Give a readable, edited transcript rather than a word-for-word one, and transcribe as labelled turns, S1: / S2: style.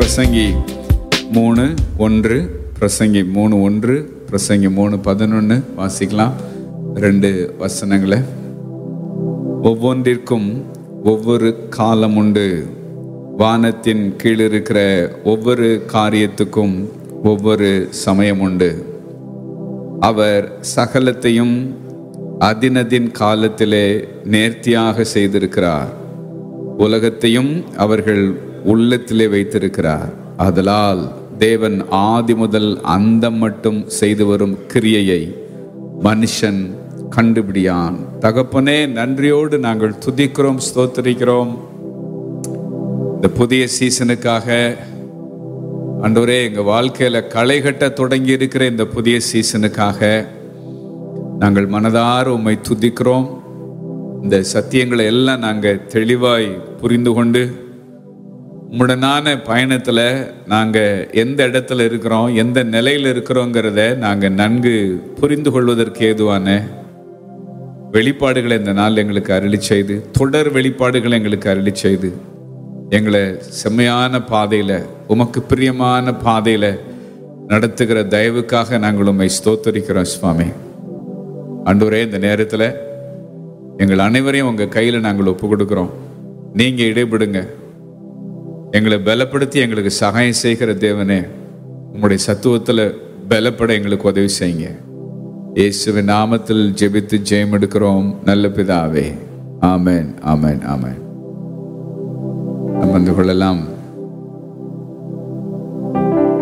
S1: பிரசங்கி 3:1, பிரசங்கி 3:1, பிரசங்கி 3:11 வாசிக்கலாம். 2 வசனங்களை. ஒவ்வொன்றிற்கும் ஒவ்வொரு காலம் உண்டு, வானத்தின் கீழ் இருக்கிற ஒவ்வொரு காரியத்துக்கும் ஒவ்வொரு சமயம் உண்டு. அவர் சகலத்தையும் அதினதின் காலத்திலே நேர்த்தியாக செய்திருக்கிறார். உலகத்தையும் அவர்கள் உள்ளத்திலே வைத்திருக்கிறார். ஆதலால் தேவன் ஆதி முதல் அந்தம் மட்டும் செய்து வரும் கிரியையை மனுஷன் கண்டுபிடியான். தகப்பனே, நன்றியோடு நாங்கள் துதிக்கிறோம், ஸ்தோத்திரிக்கிறோம். இந்த புதிய சீசனுக்காக ஆண்டவரே, எங்கள் வாழ்க்கையில் களை கட்ட தொடங்கி இருக்கிற இந்த புதிய சீசனுக்காக நாங்கள் மனதார உம்மை துதிக்கிறோம். இந்த சத்தியங்களை எல்லாம் நாங்கள் தெளிவாய் புரிந்து கொண்டு உம்முடனான பயணத்தில் நாங்கள் எந்த இடத்துல இருக்கிறோம், எந்த நிலையில் இருக்கிறோங்கிறத நாங்கள் நன்கு புரிந்து கொள்வதற்கு ஏதுவான வெளிப்பாடுகளை இந்த நாள் எங்களுக்கு அருளி செய்து, தொடர் வெளிப்பாடுகளை எங்களுக்கு அருளி செய்து, எங்களை செம்மையான பாதையில், உமக்கு பிரியமான பாதையில் நடத்துகிற தயவுக்காக நாங்கள் உம்மை ஸ்தோத்தரிக்கிறோம் சுவாமி. ஆண்டவரே, இந்த நேரத்தில் எங்கள் அனைவரையும் உங்கள் கையில் நாங்கள் ஒப்பு கொடுக்குறோம். நீங்கள் இடைபடுங்க, எங்களை பலப்படுத்தி எங்களுக்கு சகாயம் செய்கிற தேவனே, உங்களுடைய சத்துவத்தில் பலப்பட எங்களுக்கு உதவி செய்யுங்க. இயேசுவின் நாமத்தில் ஜெபித்து ஜெயம் எடுக்கிறோம் நல்ல பிதாவே. ஆமென், ஆமென், ஆமென். நம்ம வந்து கொள்ளலாம்.